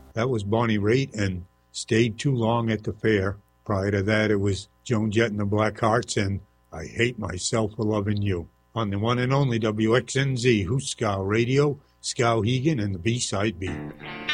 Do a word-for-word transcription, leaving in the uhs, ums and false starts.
That was Bonnie Raitt and Stayed Too Long at the Fair. Prior to that, it was Joan Jett and the Blackhearts and I Hate Myself for Loving You. On the one and only W X N Z, Hooskow Radio, Skowhegan and the B-Side Beat.